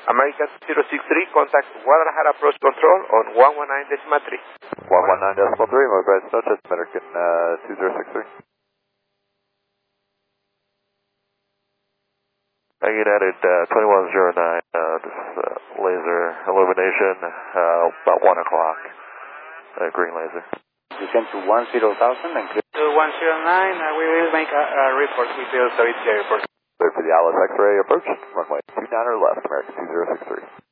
American 063, contact Guadalajara approach control on 119.3. 119.3, Modified Southwest American 2063. United 2109, this laser illumination, about 1 o'clock, green laser. Descend to 10,000 and clear. To 109, we will make a report with the authority airport. Wait for the Alice X-ray approach, runway 29 or left, American 2063.